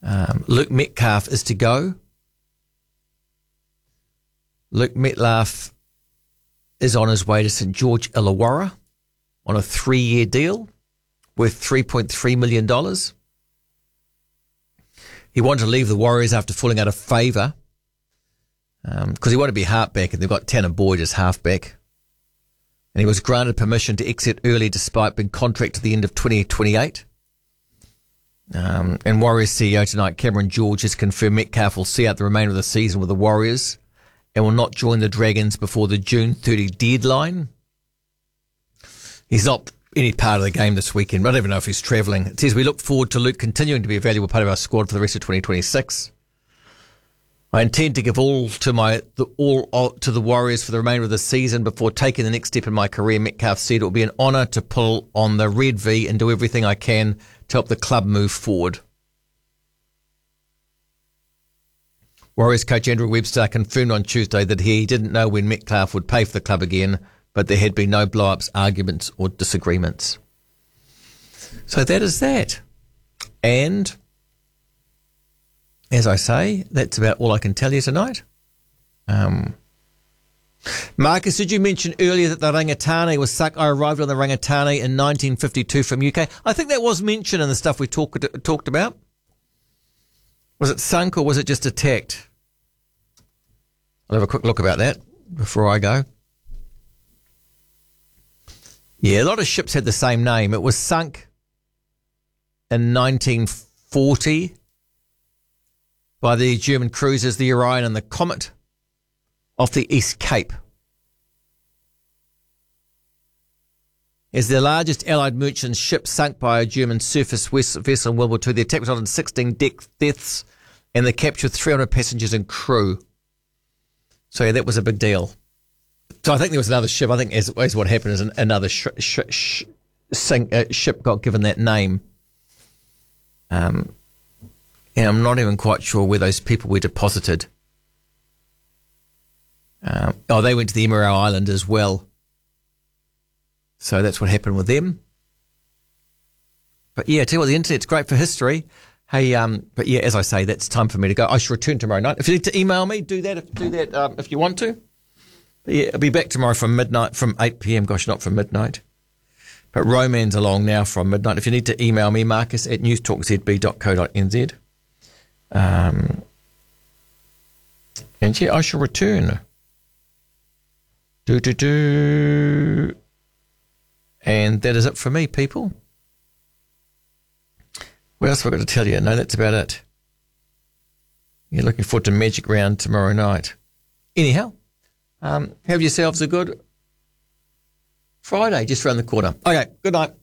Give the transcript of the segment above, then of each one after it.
Luke Metcalf is to go. Luke Metcalf is on his way to St George Illawarra on a 3-year deal worth $3.3 million. He wanted to leave the Warriors after falling out of favour because he wanted to be halfback, and they've got Tanner Boyd as halfback. And he was granted permission to exit early despite being contracted to the end of 2028. And Warriors CEO tonight, Cameron George, has confirmed Metcalf will see out the remainder of the season with the Warriors and will not join the Dragons before the June 30 deadline. He's not any part of the game this weekend. I don't even know if he's travelling. It says we look forward to Luke continuing to be a valuable part of our squad for the rest of 2026. I intend to give all to the Warriors for the remainder of the season before taking the next step in my career. Metcalf said it will be an honour to pull on the Red V and do everything I can to help the club move forward. Warriors coach Andrew Webster confirmed on Tuesday that he didn't know when Metcalf would play for the club again, but there had been no blow-ups, arguments or disagreements. So that is that. And as I say, that's about all I can tell you tonight. Marcus, did you mention earlier that the Rangatane was sunk? I arrived on the Rangatane in 1952 from UK. I think that was mentioned in the stuff we talked about. Was it sunk or was it just attacked? I'll have a quick look about that before I go. Yeah, a lot of ships had the same name. It was sunk in 1940 by the German cruisers, the Orion and the Comet, off the East Cape. As the largest Allied merchant ship sunk by a German surface vessel in World War II, the attack resulted in 16 deaths and the capture of 300 passengers and crew. So yeah, that was a big deal. So I think there was another ship. I think as what happened is another ship got given that name. And I'm not even quite sure where those people were deposited. They went to the Emerald Island as well. So that's what happened with them. But yeah, I tell you what, the internet's great for history. Hey, but yeah, as I say, that's time for me to go. I should return tomorrow night. If you need to email me, do that if you want to. But yeah, I'll be back tomorrow from 8 p.m. Gosh, not from midnight. But Roman's along now from midnight. If you need to email me, Marcus at newstalkzb.co.nz. And yeah, I shall return. And that is it for me, people. What else have I got to tell you? No, that's about it. You're looking forward to Magic Round tomorrow night. Anyhow, have yourselves a good Friday just around the corner. Okay, good night.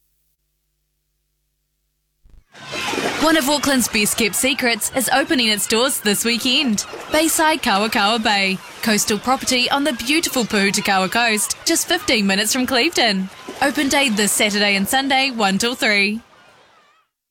One of Auckland's best kept secrets is opening its doors this weekend. Bayside Kawakawa Bay. Coastal property on the beautiful Puhutakawa coast, just 15 minutes from Clevedon. Open day this Saturday and Sunday, 1 till 3.